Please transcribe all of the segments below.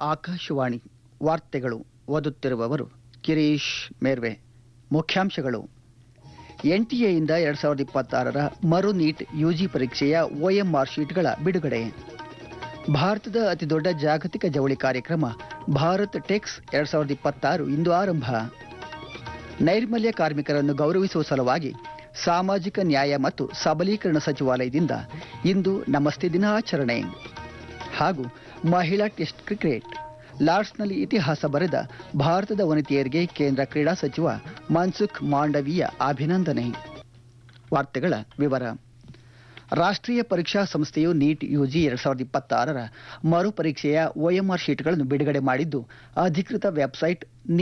ಆಕಾಶವಾಣಿ ವಾರ್ತೆಗಳು ಓದುತ್ತಿರುವವರು ಗಿರೀಶ್ ಮೇರ್ವೆ. ಮುಖ್ಯಾಂಶಗಳು: ಎನ್ಟಿಎಯಿಂದ 2026ರ ಮರು ನೀಟ್ ಯುಜಿ ಪರೀಕ್ಷೆಯ OMR ಶೀಟ್ಗಳ ಬಿಡುಗಡೆ. ಭಾರತದ ಅತಿದೊಡ್ಡ ಜಾಗತಿಕ ಜವಳಿ ಕಾರ್ಯಕ್ರಮ ಭಾರತ್ ಟೆಕ್ಸ್ 2026 ಇಂದು ಆರಂಭ. ನೈರ್ಮಲ್ಯ ಕಾರ್ಮಿಕರನ್ನು ಗೌರವಿಸುವ ಸಲುವಾಗಿ ಸಾಮಾಜಿಕ ನ್ಯಾಯ ಮತ್ತು ಸಬಲೀಕರಣ ಸಚಿವಾಲಯದಿಂದ ಇಂದು ನಮಸ್ತೆ ದಿನ ಆಚರಣೆ. ಹಾಗೂ ಮಹಿಳಾ ಟೆಸ್ಟ್ ಕ್ರಿಕೆಟ್ ಲಾರ್ಡ್ಸ್ನಲ್ಲಿ ಇತಿಹಾಸ ಬರೆದ ಭಾರತದ ವನಿತೆಯರಿಗೆ ಕೇಂದ್ರ ಕ್ರೀಡಾ ಸಚಿವ ಮನ್ಸುಖ್ ಮಾಂಡವೀಯ ಅಭಿನಂದನೆ. ವಾರ್ತೆಗಳ ವಿವರ. ರಾಷ್ಟ್ರೀಯ ಪರೀಕ್ಷಾ ಸಂಸ್ಥೆಯು ನೀಟ್ ಯುಜಿ 2026ರ ಮರು ಪರೀಕ್ಷೆಯ OMR ಶೀಟ್ಗಳನ್ನು ಬಿಡುಗಡೆ ಮಾಡಿದ್ದು, ಅಧಿಕೃತ ವೆಬ್ಸೈಟ್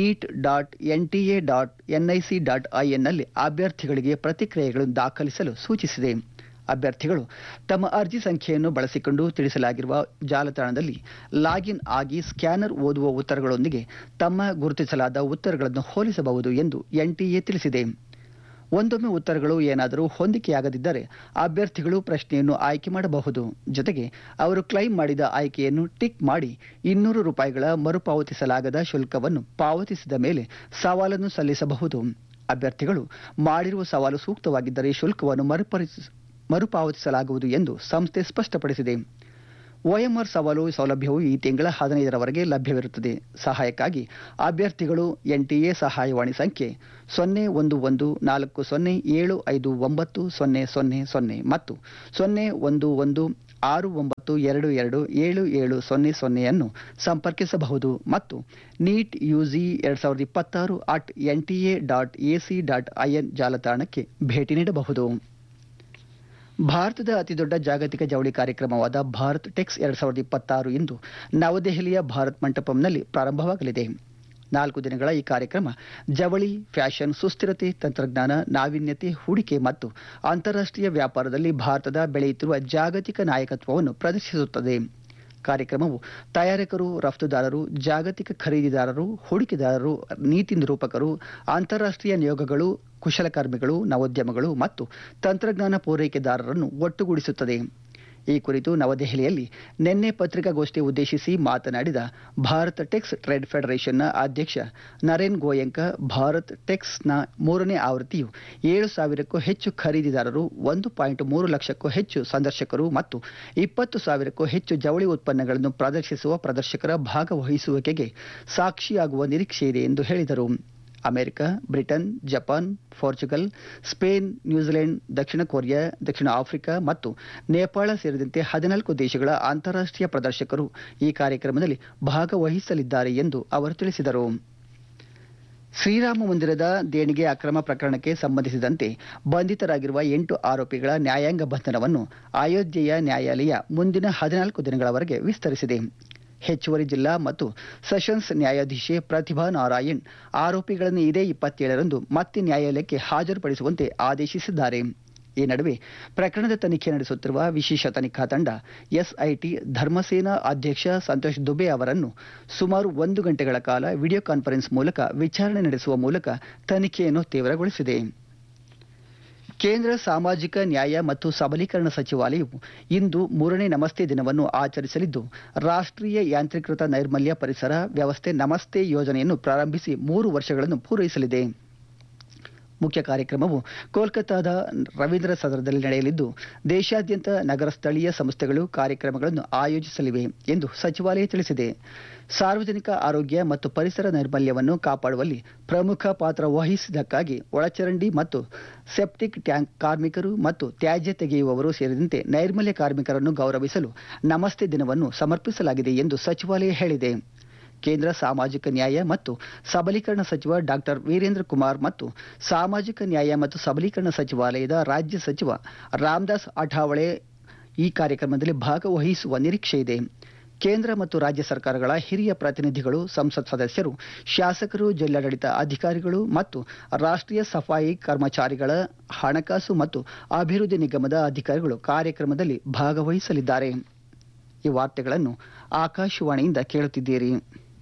neet.nta.nic.in ನಲ್ಲಿ ಅಭ್ಯರ್ಥಿಗಳಿಗೆ ಪ್ರತಿಕ್ರಿಯೆಗಳನ್ನು ದಾಖಲಿಸಲು ಸೂಚಿಸಿದೆ. ಅಭ್ಯರ್ಥಿಗಳು ತಮ್ಮ ಅರ್ಜಿ ಸಂಖ್ಯೆಯನ್ನು ಬಳಸಿಕೊಂಡು ತಿಳಿಸಲಾಗಿರುವ ಜಾಲತಾಣದಲ್ಲಿ ಲಾಗಿನ್ ಆಗಿ ಸ್ಕ್ಯಾನರ್ ಓದುವ ಉತ್ತರಗಳೊಂದಿಗೆ ತಮ್ಮ ಗುರುತಿಸಲಾದ ಉತ್ತರಗಳನ್ನು ಹೋಲಿಸಬಹುದು ಎಂದು NTA ತಿಳಿಸಿದೆ. ಒಂದೊಮ್ಮೆ ಉತ್ತರಗಳು ಏನಾದರೂ ಹೊಂದಿಕೆಯಾಗದಿದ್ದರೆ ಅಭ್ಯರ್ಥಿಗಳು ಪ್ರಶ್ನೆಯನ್ನು ಆಯ್ಕೆ ಮಾಡಬಹುದು. ಜೊತೆಗೆ ಅವರು ಕ್ಲೈಮ್ ಮಾಡಿದ ಆಯ್ಕೆಯನ್ನು ಟಿಕ್ ಮಾಡಿ ₹200 ಮರುಪಾವತಿಸಲಾಗದ ಶುಲ್ಕವನ್ನು ಪಾವತಿಸಿದ ಮೇಲೆ ಸವಾಲನ್ನು ಸಲ್ಲಿಸಬಹುದು. ಅಭ್ಯರ್ಥಿಗಳು ಮಾಡಿರುವ ಸವಾಲು ಸೂಕ್ತವಾಗಿದ್ದರೆ ಶುಲ್ಕವನ್ನು ಮರುಪಾವತಿಸಲಾಗುವುದು ಎಂದು ಸಂಸ್ಥೆ ಸ್ಪಷ್ಟಪಡಿಸಿದೆ. OMR ಸವಾಲು ಸೌಲಭ್ಯವು ಈ ತಿಂಗಳ 15ರವರೆಗೆ ಲಭ್ಯವಿರುತ್ತದೆ. ಸಹಾಯಕ್ಕಾಗಿ ಅಭ್ಯರ್ಥಿಗಳು NTA ಸಹಾಯವಾಣಿ ಸಂಖ್ಯೆ 0114075900 ಮತ್ತು 011692277000 ಅನ್ನು ಸಂಪರ್ಕಿಸಬಹುದು ಮತ್ತು ನೀಟ್ ಯುಜಿ 2026 @nta.ac.in ಜಾಲತಾಣಕ್ಕೆ ಭೇಟಿ ನೀಡಬಹುದು. ಭಾರತದ ಅತಿದೊಡ್ಡ ಜಾಗತಿಕ ಜವಳಿ ಕಾರ್ಯಕ್ರಮವಾದ ಭಾರತ್ ಟೆಕ್ಸ್ 2026 ಇಂದು ನವದೆಹಲಿಯ ಭಾರತ್ ಮಂಟಪಂನಲ್ಲಿ ಪ್ರಾರಂಭವಾಗಲಿದೆ. 4 ದಿನಗಳ ಈ ಕಾರ್ಯಕ್ರಮ ಜವಳಿ, ಫ್ಯಾಷನ್, ಸುಸ್ಥಿರತೆ, ತಂತ್ರಜ್ಞಾನ, ನಾವೀನ್ಯತೆ, ಹೂಡಿಕೆ ಮತ್ತು ಅಂತಾರಾಷ್ಟ್ರೀಯ ವ್ಯಾಪಾರದಲ್ಲಿ ಭಾರತದ ಬೆಳೆಯುತ್ತಿರುವ ಜಾಗತಿಕ ನಾಯಕತ್ವವನ್ನು ಪ್ರದರ್ಶಿಸುತ್ತದೆ. ಕಾರ್ಯಕ್ರಮವು ತಯಾರಕರು, ರಫ್ತುದಾರರು, ಜಾಗತಿಕ ಖರೀದಿದಾರರು, ಹೂಡಿಕೆದಾರರು, ನೀತಿ ನಿರೂಪಕರು, ಅಂತಾರಾಷ್ಟ್ರೀಯ ನಿಯೋಗಗಳು, ಕುಶಲಕರ್ಮಿಗಳು, ನವೋದ್ಯಮಗಳು ಮತ್ತು ತಂತ್ರಜ್ಞಾನ ಪೂರೈಕೆದಾರರನ್ನು ಒಟ್ಟುಗೂಡಿಸುತ್ತದೆ. ಈ ಕುರಿತು ನವದೆಹಲಿಯಲ್ಲಿ ನಿನ್ನೆ ಪತ್ರಿಕಾಗೋಷ್ಠಿ ಉದ್ದೇಶಿಸಿ ಮಾತನಾಡಿದ ಭಾರತ್ ಟೆಕ್ಸ್ ಟ್ರೇಡ್ ಫೆಡರೇಷನ್ನ ಅಧ್ಯಕ್ಷ ನರೇನ್ ಗೋಯಂಕ, ಭಾರತ್ ಟೆಕ್ಸ್ನ 3ನೇ ಆವೃತ್ತಿಯು 7,000ಕ್ಕೂ ಹೆಚ್ಚು ಖರೀದಿದಾರರು, 1.3 ಲಕ್ಷಕ್ಕೂ ಹೆಚ್ಚು ಸಂದರ್ಶಕರು ಮತ್ತು 20,000ಕ್ಕೂ ಹೆಚ್ಚು ಜವಳಿ ಉತ್ಪನ್ನಗಳನ್ನು ಪ್ರದರ್ಶಿಸುವ ಪ್ರದರ್ಶಕರ ಭಾಗವಹಿಸುವಿಕೆಗೆ ಸಾಕ್ಷಿಯಾಗುವ ನಿರೀಕ್ಷೆಯಿದೆ ಎಂದು ಹೇಳಿದರು. America, Britain, Japan, Portugal, Spain, New Zealand, ದಕ್ಷಿಣ ಕೊರಿಯಾ, ದಕ್ಷಿಣ ಆಫ್ರಿಕಾ ಮತ್ತು ನೇಪಾಳ ಸೇರಿದಂತೆ 14 ದೇಶಗಳ ಅಂತಾರಾಷ್ಟ್ರೀಯ ಪ್ರದರ್ಶಕರು ಈ ಕಾರ್ಯಕ್ರಮದಲ್ಲಿ ಭಾಗವಹಿಸಲಿದ್ದಾರೆ ಎಂದು ಅವರು ತಿಳಿಸಿದರು. ಶ್ರೀರಾಮ ಮಂದಿರದ ದೇಣಿಗೆ ಅಕ್ರಮ ಪ್ರಕರಣಕ್ಕೆ ಸಂಬಂಧಿಸಿದಂತೆ ಬಂಧಿತರಾಗಿರುವ 8 ಆರೋಪಿಗಳ ನ್ಯಾಯಾಂಗ ಬಂಧನವನ್ನು ಅಯೋಧ್ಯೆಯ ನ್ಯಾಯಾಲಯ ಮುಂದಿನ 14 ದಿನಗಳವರೆಗೆ ವಿಸ್ತರಿಸಿದೆ. ಹೆಚ್ಚುವರಿ ಜಿಲ್ಲಾ ಮತ್ತು ಸೆಷನ್ಸ್ ನ್ಯಾಯಾಧೀಶೆ ಪ್ರತಿಭಾ ನಾರಾಯಣ್ ಆರೋಪಿಗಳನ್ನು ಇದೇ 27ರಂದು ಮತ್ತೆ ನ್ಯಾಯಾಲಯಕ್ಕೆ ಹಾಜರುಪಡಿಸುವಂತೆ ಆದೇಶಿಸಿದ್ದಾರೆ. ಈ ನಡುವೆ ಪ್ರಕರಣದ ತನಿಖೆ ನಡೆಸುತ್ತಿರುವ ವಿಶೇಷ ತನಿಖಾ ತಂಡ SIT ಧರ್ಮಸೇನಾ ಅಧ್ಯಕ್ಷ ಸಂತೋಷ್ ದುಬೆ ಅವರನ್ನು ಸುಮಾರು 1 ಗಂಟೆಗಳ ಕಾಲ ವಿಡಿಯೋ ಕಾನ್ಫರೆನ್ಸ್ ಮೂಲಕ ವಿಚಾರಣೆ ನಡೆಸುವ ಮೂಲಕ ತನಿಖೆಯನ್ನು ತೀವ್ರಗೊಳಿಸಿದೆ. ಕೇಂದ್ರ ಸಾಮಾಜಿಕ ನ್ಯಾಯ ಮತ್ತು ಸಬಲೀಕರಣ ಸಚಿವಾಲಯವು ಇಂದು 3ನೇ ನಮಸ್ತೆ ದಿನವನ್ನು ಆಚರಿಸಲಿದ್ದು, ರಾಷ್ಟ್ರೀಯ ಯಾಂತ್ರೀಕೃತ ನೈರ್ಮಲ್ಯ ಪರಿಸರ ವ್ಯವಸ್ಥೆ ನಮಸ್ತೆ ಯೋಜನೆಯನ್ನು ಪ್ರಾರಂಭಿಸಿ 3 ವರ್ಷಗಳನ್ನು ಪೂರೈಸಲಿದೆ. ಮುಖ್ಯ ಕಾರ್ಯಕ್ರಮವು ಕೋಲ್ಕತ್ತಾದ ರವೀಂದ್ರ ಸದನದಲ್ಲಿ ನಡೆಯಲಿದ್ದು, ದೇಶಾದ್ಯಂತ ನಗರ ಸ್ಥಳೀಯ ಸಂಸ್ಥೆಗಳು ಕಾರ್ಯಕ್ರಮಗಳನ್ನು ಆಯೋಜಿಸಲಿವೆ ಎಂದು ಸಚಿವಾಲಯ ತಿಳಿಸಿದೆ. ಸಾರ್ವಜನಿಕ ಆರೋಗ್ಯ ಮತ್ತು ಪರಿಸರ ನೈರ್ಮಲ್ಯವನ್ನು ಕಾಪಾಡುವಲ್ಲಿ ಪ್ರಮುಖ ಪಾತ್ರ ವಹಿಸಿದ್ದಕ್ಕಾಗಿ ಒಳಚರಂಡಿ ಮತ್ತು ಸೆಪ್ಟಿಕ್ ಟ್ಯಾಂಕ್ ಕಾರ್ಮಿಕರು ಮತ್ತು ತ್ಯಾಜ್ಯ ತೆಗೆಯುವವರು ಸೇರಿದಂತೆ ನೈರ್ಮಲ್ಯ ಕಾರ್ಮಿಕರನ್ನು ಗೌರವಿಸಲು ನಮಸ್ತೆ ದಿನವನ್ನು ಸಮರ್ಪಿಸಲಾಗಿದೆ ಎಂದು ಸಚಿವಾಲಯ ಹೇಳಿದೆ. ಕೇಂದ್ರ ಸಾಮಾಜಿಕ ನ್ಯಾಯ ಮತ್ತು ಸಬಲೀಕರಣ ಸಚಿವ ಡಾಕ್ಟರ್ ವೀರೇಂದ್ರ ಕುಮಾರ್ ಮತ್ತು ಸಾಮಾಜಿಕ ನ್ಯಾಯ ಮತ್ತು ಸಬಲೀಕರಣ ಸಚಿವಾಲಯದ ರಾಜ್ಯ ಸಚಿವ ರಾಮದಾಸ್ ಅಠಾವಳೆ ಈ ಕಾರ್ಯಕ್ರಮದಲ್ಲಿ ಭಾಗವಹಿಸುವ ನಿರೀಕ್ಷೆಯಿದೆ. ಕೇಂದ್ರ ಮತ್ತು ರಾಜ್ಯ ಸರ್ಕಾರಗಳ ಹಿರಿಯ ಪ್ರತಿನಿಧಿಗಳು, ಸಂಸತ್ ಸದಸ್ಯರು, ಶಾಸಕರು, ಜಿಲ್ಲಾಡಳಿತ ಅಧಿಕಾರಿಗಳು ಮತ್ತು ರಾಷ್ಟ್ರೀಯ ಸಫಾಯಿ ಕರ್ಮಚಾರಿಗಳ ಹಣಕಾಸು ಮತ್ತು ಅಭಿವೃದ್ಧಿ ನಿಗಮದ ಅಧಿಕಾರಿಗಳು ಕಾರ್ಯಕ್ರಮದಲ್ಲಿ ಭಾಗವಹಿಸಲಿದ್ದಾರೆ. ಈ ವಾರ್ತೆಗಳನ್ನು ಆಕಾಶವಾಣಿಯಿಂದ ಕೇಳುತ್ತಿದ್ದೀರಿ.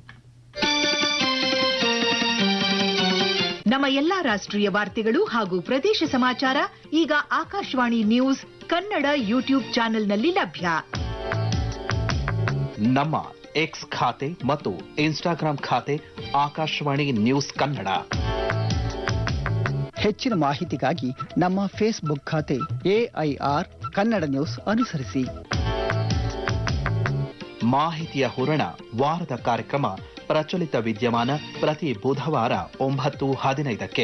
ನಮ್ಮ ಎಲ್ಲಾ ರಾಷ್ಟ್ರೀಯ ವಾರ್ತೆಗಳು ಹಾಗೂ ಪ್ರದೇಶ ಸಮಾಚಾರ ಈಗ ಆಕಾಶವಾಣಿ ನ್ಯೂಸ್ ಕನ್ನಡ ಯೂಟ್ಯೂಬ್ ಚಾನೆಲ್ನಲ್ಲಿ ಲಭ್ಯ. ನಮ್ಮ ಎಕ್ಸ್ ಖಾತೆ ಮತ್ತು ಇನ್ಸ್ಟಾಗ್ರಾಂ ಖಾತೆ ಆಕಾಶವಾಣಿ ನ್ಯೂಸ್ ಕನ್ನಡ. ಹೆಚ್ಚಿನ ಮಾಹಿತಿಗಾಗಿ ನಮ್ಮ ಫೇಸ್ಬುಕ್ ಖಾತೆ AIR ಕನ್ನಡ ನ್ಯೂಸ್ ಅನುಸರಿಸಿ. ಮಾಹಿತಿಯ ಹೂರಣ ವಾರದ ಕಾರ್ಯಕ್ರಮ ಪ್ರಚಲಿತ ವಿದ್ಯಮಾನ ಪ್ರತಿ ಬುಧವಾರ 9:15.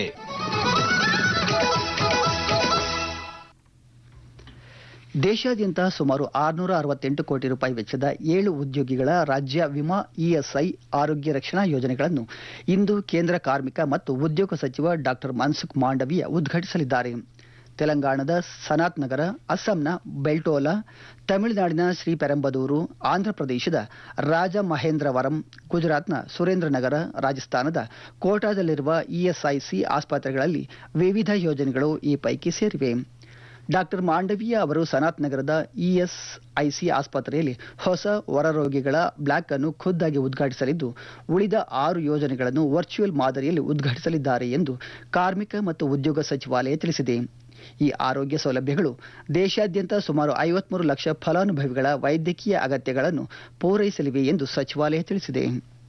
ದೇಶಾದ್ಯಂತ ಸುಮಾರು 668 ಕೋಟಿ ರೂಪಾಯಿ ವೆಚ್ಚದ 7 ಉದ್ಯೋಗಿಗಳ ರಾಜ್ಯ ವಿಮಾ ESI ಆರೋಗ್ಯ ರಕ್ಷಣಾ ಯೋಜನೆಗಳನ್ನು ಇಂದು ಕೇಂದ್ರ ಕಾರ್ಮಿಕ ಮತ್ತು ಉದ್ಯೋಗ ಸಚಿವ ಡಾಕ್ಟರ್ ಮನ್ಸುಖ್ ಮಾಂಡವೀಯ ಉದ್ಘಾಟಿಸಲಿದ್ದಾರೆ. ತೆಲಂಗಾಣದ ಸನಾತ್ ನಗರ, ಅಸ್ಸಾಂನ ಬೆಲ್ಟೋಲಾ, ತಮಿಳುನಾಡಿನ ಶ್ರೀಪೆರಂಬದೂರು, ಆಂಧ್ರಪ್ರದೇಶದ ರಾಜಮಹೇಂದ್ರವರಂ, ಗುಜರಾತ್ನ ಸುರೇಂದ್ರನಗರ, ರಾಜಸ್ಥಾನದ ಕೋಟಾದಲ್ಲಿರುವ ESIC ಆಸ್ಪತ್ರೆಗಳಲ್ಲಿ ವಿವಿಧ ಯೋಜನೆಗಳು ಈ ಪೈಕಿ ಸೇರಿವೆ. ಡಾಕ್ಟರ್ ಮಾಂಡವೀಯ ಅವರು ಸನಾತ್ ನಗರದ ESIC ಆಸ್ಪತ್ರೆಯಲ್ಲಿ ಹೊಸ ಹೊರರೋಗಿಗಳ ಬ್ಲಾಕ್ ಅನ್ನು ಖುದ್ದಾಗಿ ಉದ್ಘಾಟಿಸಲಿದ್ದು, ಉಳಿದ 6 ಯೋಜನೆಗಳನ್ನು ವರ್ಚುವಲ್ ಮಾದರಿಯಲ್ಲಿ ಉದ್ಘಾಟಿಸಲಿದ್ದಾರೆ ಎಂದು ಕಾರ್ಮಿಕ ಮತ್ತು ಉದ್ಯೋಗ ಸಚಿವಾಲಯ ತಿಳಿಸಿದೆ. ಈ ಆರೋಗ್ಯ ಸೌಲಭ್ಯಗಳು ದೇಶಾದ್ಯಂತ ಸುಮಾರು 53 ಲಕ್ಷ ಫಲಾನುಭವಿಗಳ ವೈದ್ಯಕೀಯ ಅಗತ್ಯಗಳನ್ನು ಪೂರೈಸಲಿವೆ ಎಂದು ಸಚಿವಾಲಯ ತಿಳಿಸಿದೆ.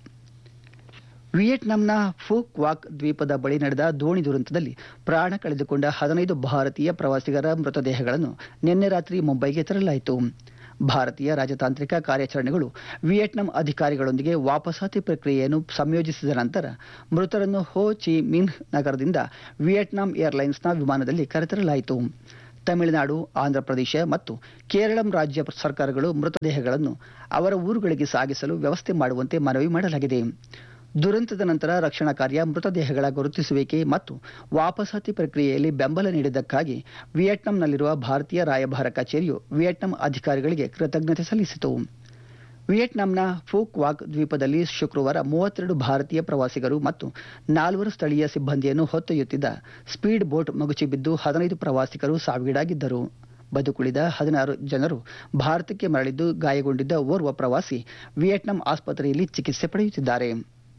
ವಿಯೆಟ್ನಾಂನ ಫೂಕ್ ವಾಕ್ ದ್ವೀಪದ ಬಳಿ ನಡೆದ ದೋಣಿ ದುರಂತದಲ್ಲಿ ಪ್ರಾಣ ಕಳೆದುಕೊಂಡ 15 ಭಾರತೀಯ ಪ್ರವಾಸಿಗರ ಮೃತದೇಹಗಳನ್ನು ನಿನ್ನೆ ರಾತ್ರಿ ಮುಂಬೈಗೆ ತರಲಾಯಿತು. ಭಾರತೀಯ ರಾಜತಾಂತ್ರಿಕ ಕಾರ್ಯಾಚರಣೆಗಳು ವಿಯೆಟ್ನಾಂ ಅಧಿಕಾರಿಗಳೊಂದಿಗೆ ವಾಪಸಾತಿ ಪ್ರಕ್ರಿಯೆಯನ್ನು ಸಂಯೋಜಿಸಿದ ನಂತರ ಮೃತರನ್ನು ಹೋ ಚಿ ಮಿನ್ಹ್ ನಗರದಿಂದ ವಿಯೆಟ್ನಾಂ ಏರ್ಲೈನ್ಸ್ನ ವಿಮಾನದಲ್ಲಿ ಕರೆತರಲಾಯಿತು. ತಮಿಳುನಾಡು, ಆಂಧ್ರಪ್ರದೇಶ ಮತ್ತು ಕೇರಳಂ ರಾಜ್ಯ ಸರ್ಕಾರಗಳು ಮೃತದೇಹಗಳನ್ನು ಅವರ ಊರುಗಳಿಗೆ ಸಾಗಿಸಲು ವ್ಯವಸ್ಥೆ ಮಾಡುವಂತೆ ಮನವಿ ಮಾಡಲಾಗಿದೆ. ದುರಂತದ ನಂತರ ರಕ್ಷಣಾ ಕಾರ್ಯ, ಮೃತದೇಹಗಳ ಗುರುತಿಸುವಿಕೆ ಮತ್ತು ವಾಪಸಾತಿ ಪ್ರಕ್ರಿಯೆಯಲ್ಲಿ ಬೆಂಬಲ ನೀಡಿದ್ದಕ್ಕಾಗಿ ವಿಯೆಟ್ನಾಂನಲ್ಲಿರುವ ಭಾರತೀಯ ರಾಯಭಾರ ಕಚೇರಿಯು ವಿಯೆಟ್ನಾಂ ಅಧಿಕಾರಿಗಳಿಗೆ ಕೃತಜ್ಞತೆ ಸಲ್ಲಿಸಿತು. ವಿಯೆಟ್ನಾಂನ ಫೂಕ್ ವಾಕ್ ದ್ವೀಪದಲ್ಲಿ ಶುಕ್ರವಾರ 32 ಭಾರತೀಯ ಪ್ರವಾಸಿಗರು ಮತ್ತು 4 ಸ್ಥಳೀಯ ಸಿಬ್ಬಂದಿಯನ್ನು ಹೊತ್ತೊಯ್ಯುತ್ತಿದ್ದ ಸ್ಪೀಡ್ ಬೋಟ್ ಮಗುಚಿಬಿದ್ದು 15 ಪ್ರವಾಸಿಗರು ಸಾವಿಗೀಡಾಗಿದ್ದರು. ಬದುಕುಳಿದ 16 ಜನರು ಭಾರತಕ್ಕೆ ಮರಳಿದ್ದು, ಗಾಯಗೊಂಡಿದ್ದ ಓರ್ವ ಪ್ರವಾಸಿ ವಿಯೆಟ್ನಾಂ ಆಸ್ಪತ್ರೆಯಲ್ಲಿ ಚಿಕಿತ್ಸೆ ಪಡೆಯುತ್ತಿದ್ದಾರೆ.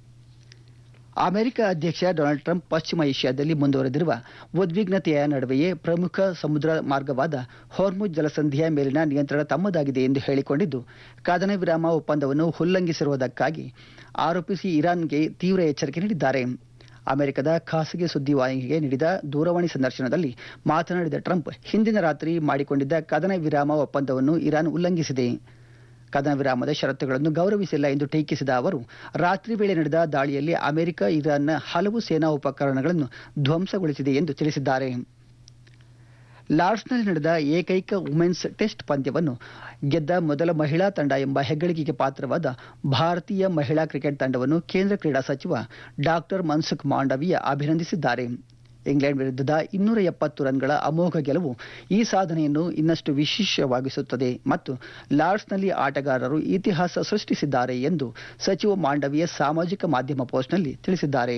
ಅಮೆರಿಕ ಅಧ್ಯಕ್ಷ ಡೊನಾಲ್ಡ್ ಟ್ರಂಪ್ ಪಶ್ಚಿಮ ಏಷ್ಯಾದಲ್ಲಿ ಮುಂದುವರೆದಿರುವ ಉದ್ವಿಗ್ನತೆಯ ನಡುವೆಯೇ ಪ್ರಮುಖ ಸಮುದ್ರ ಮಾರ್ಗವಾದ ಹೊರ್ಮುಜ್ ಜಲಸಂಧಿಯ ಮೇಲಿನ ನಿಯಂತ್ರಣ ತಮ್ಮದಾಗಿದೆ ಎಂದು ಹೇಳಿಕೊಂಡಿದ್ದು, ಕದನ ವಿರಾಮ ಒಪ್ಪಂದವನ್ನು ಉಲ್ಲಂಘಿಸಿರುವುದಕ್ಕಾಗಿ ಆರೋಪಿಸಿ ಇರಾನ್ಗೆ ತೀವ್ರ ಎಚ್ಚರಿಕೆ ನೀಡಿದ್ದಾರೆ. ಅಮೆರಿಕದ ಖಾಸಗಿ ಸುದ್ದಿವಾಹಿನಿಗೆ ನೀಡಿದ ದೂರವಾಣಿ ಸಂದರ್ಶನದಲ್ಲಿ ಮಾತನಾಡಿದ ಟ್ರಂಪ್, ಹಿಂದಿನ ರಾತ್ರಿ ಮಾಡಿಕೊಂಡಿದ್ದ ಕದನ ವಿರಾಮ ಒಪ್ಪಂದವನ್ನು ಇರಾನ್ ಉಲ್ಲಂಘಿಸಿದೆ. ಕದನ ವಿರಾಮದ ಷರತ್ತುಗಳನ್ನು ಗೌರವಿಸಿಲ್ಲ ಎಂದು ಟೀಕಿಸಿದ ಅವರು, ರಾತ್ರಿ ವೇಳೆ ನಡೆದ ದಾಳಿಯಲ್ಲಿ ಅಮೆರಿಕ ಇರಾನ್ನ ಹಲವು ಸೇನಾ ಉಪಕರಣಗಳನ್ನು ಧ್ವಂಸಗೊಳಿಸಿದೆ ಎಂದು ತಿಳಿಸಿದ್ದಾರೆ. ಲಾರ್ಡ್ಸ್ನಲ್ಲಿ ನಡೆದ ಏಕೈಕ ವುಮೆನ್ಸ್ ಟೆಸ್ಟ್ ಪಂದ್ಯವನ್ನು ಗೆದ್ದ ಮೊದಲ ಮಹಿಳಾ ತಂಡ ಎಂಬ ಹೆಗ್ಗಳಿಕೆಗೆ ಪಾತ್ರವಾದ ಭಾರತೀಯ ಮಹಿಳಾ ಕ್ರಿಕೆಟ್ ತಂಡವನ್ನು ಕೇಂದ್ರ ಕ್ರೀಡಾ ಸಚಿವ ಡಾಕ್ಟರ್ ಮನ್ಸುಖ್ ಮಾಂಡವೀಯ ಅಭಿನಂದಿಸಿದ್ದಾರೆ. ಇಂಗ್ಲೆಂಡ್ ವಿರುದ್ಧದ 270 ರನ್ಗಳ ಅಮೋಘ ಗೆಲುವು ಈ ಸಾಧನೆಯನ್ನು ಇನ್ನಷ್ಟು ವಿಶೇಷವಾಗಿಸುತ್ತದೆ ಮತ್ತು ಲಾರ್ಡ್ಸ್ನಲ್ಲಿ ಆಟಗಾರರು ಇತಿಹಾಸ ಸೃಷ್ಟಿಸಿದ್ದಾರೆ ಎಂದು ಸಚಿವ ಮಾಂಡವೀಯ ಸಾಮಾಜಿಕ ಮಾಧ್ಯಮ ಪೋಸ್ಟ್ನಲ್ಲಿ ತಿಳಿಸಿದ್ದಾರೆ.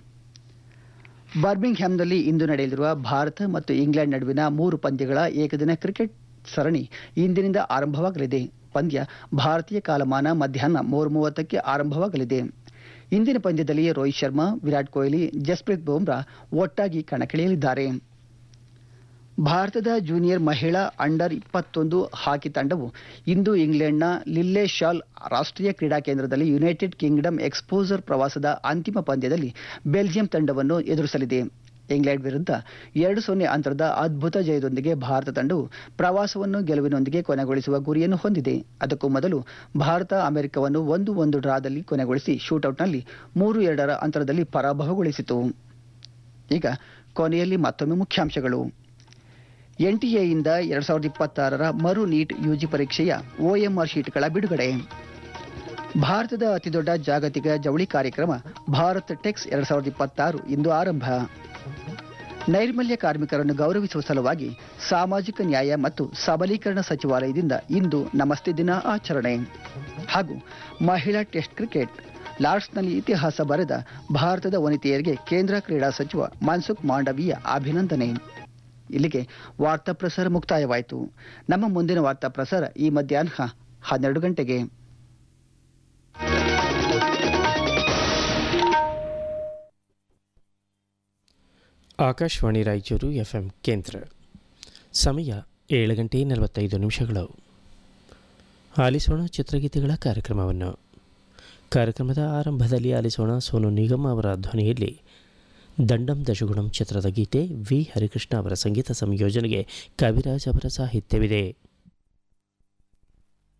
ಬರ್ಮಿಂಗ್ಹ್ಯಾಮ್ನಲ್ಲಿ ಇಂದು ನಡೆಯಲಿರುವ ಭಾರತ ಮತ್ತು ಇಂಗ್ಲೆಂಡ್ ನಡುವಿನ 3 ಪಂದ್ಯಗಳ ಏಕದಿನ ಕ್ರಿಕೆಟ್ ಸರಣಿ ಇಂದಿನಿಂದ ಆರಂಭವಾಗಲಿದೆ. ಪಂದ್ಯ ಭಾರತೀಯ ಕಾಲಮಾನ ಮಧ್ಯಾಹ್ನ 3:30ಕ್ಕೆ ಆರಂಭವಾಗಲಿದೆ. ಇಂದಿನ ಪಂದ್ಯದಲ್ಲಿ ರೋಹಿತ್ ಶರ್ಮಾ, ವಿರಾಟ್ ಕೊಹ್ಲಿ, ಜಸ್ಪ್ರೀತ್ ಬುಮ್ರಾ ಒಟ್ಟಾಗಿ ಕಣಕ್ಕಿಳಿಯಲಿದ್ದಾರೆ. ಭಾರತದ ಜೂನಿಯರ್ ಮಹಿಳಾ ಅಂಡರ್ 21 ಹಾಕಿ ತಂಡವು ಇಂದು ಇಂಗ್ಲೆಂಡ್ನ ಲಿಲ್ಲೆ ಶಾಲ್ ರಾಷ್ಟ್ರೀಯ ಕ್ರೀಡಾ ಕೇಂದ್ರದಲ್ಲಿ ಯುನೈಟೆಡ್ ಕಿಂಗ್ಡಮ್ ಎಕ್ಸ್ಪೋಜರ್ ಪ್ರವಾಸದ ಅಂತಿಮ ಪಂದ್ಯದಲ್ಲಿ ಬೆಲ್ಜಿಯಂ ತಂಡವನ್ನು ಎದುರಿಸಲಿದೆ. ಇಂಗ್ಲೆಂಡ್ ವಿರುದ್ಧ 2-0 ಅಂತರದ ಅದ್ಭುತ ಜಯದೊಂದಿಗೆ ಭಾರತ ತಂಡವು ಪ್ರವಾಸವನ್ನು ಗೆಲುವಿನೊಂದಿಗೆ ಕೊನೆಗೊಳಿಸುವ ಗುರಿಯನ್ನು ಹೊಂದಿದೆ. ಅದಕ್ಕೂ ಮೊದಲು ಭಾರತ ಅಮೆರಿಕವನ್ನು 1-1 ಡ್ರಾದಲ್ಲಿ ಕೊನೆಗೊಳಿಸಿ ಶೂಟೌಟ್ನಲ್ಲಿ 3-2 ಅಂತರದಲ್ಲಿ ಪರಾಭವಗೊಳಿಸಿತು. ಈಗ ಕೊನೆಯಲ್ಲಿ ಮತ್ತೊಮ್ಮೆ ಮುಖ್ಯಾಂಶಗಳು. NTA-ಯಿಂದ 2026ರ ಮರು ನೀಟ್ UG ಪರೀಕ್ಷೆಯ OMR ಶೀಟ್ಗಳ ಬಿಡುಗಡೆ. ಭಾರತದ ಅತಿದೊಡ್ಡ ಜಾಗತಿಕ ಜವಳಿ ಕಾರ್ಯಕ್ರಮ ಭಾರತ್ ಟೆಕ್ಸ್ 2026 ಇಂದು ಆರಂಭ. ನೈರ್ಮಲ್ಯ ಕಾರ್ಮಿಕರನ್ನು ಗೌರವಿಸುವ ಸಲುವಾಗಿ ಸಾಮಾಜಿಕ ನ್ಯಾಯ ಮತ್ತು ಸಬಲೀಕರಣ ಸಚಿವಾಲಯದಿಂದ ಇಂದು ನಮಸ್ತೆ ದಿನ ಆಚರಣೆ. ಹಾಗೂ ಮಹಿಳಾ ಟೆಸ್ಟ್ ಕ್ರಿಕೆಟ್, ಲಾರ್ಡ್ಸ್ನಲ್ಲಿ ಇತಿಹಾಸ ಬರೆದ ಭಾರತದ ವನಿತೆಯರಿಗೆ ಕೇಂದ್ರ ಕ್ರೀಡಾ ಸಚಿವ ಮನ್ಸುಖ್ ಮಾಂಡವೀಯ ಅಭಿನಂದನೆ. ಇಲ್ಲಿಗೆ ವಾರ್ತಾ ಪ್ರಸಾರ ಮುಕ್ತಾಯವಾಯಿತು. ನಮ್ಮ ಮುಂದಿನ ವಾರ್ತಾ ಪ್ರಸಾರ ಈ ಮಧ್ಯಾಹ್ನ 12 ಗಂಟೆಗೆ. ಆಕಾಶವಾಣಿ ರಾಯಚೂರು FM ಕೇಂದ್ರ. ಸಮಯ 7:45 ಆಲಿಸೋಣ ಚಿತ್ರಗೀತೆಗಳ ಕಾರ್ಯಕ್ರಮವನ್ನು. ಕಾರ್ಯಕ್ರಮದ ಆರಂಭದಲ್ಲಿ ಆಲಿಸೋಣ ಸೋನು ನಿಗಮ್ ಅವರ ಧ್ವನಿಯಲ್ಲಿ ದಂಡಂ ದಶಗುಣಂ ಚಿತ್ರದ ಗೀತೆ ವಿ ಹರಿಕೃಷ್ಣ ಅವರ ಸಂಗೀತ ಸಂಯೋಜನೆಗೆ ಕವಿರಾಜ್ ಅವರ ಸಾಹಿತ್ಯವಿದೆ.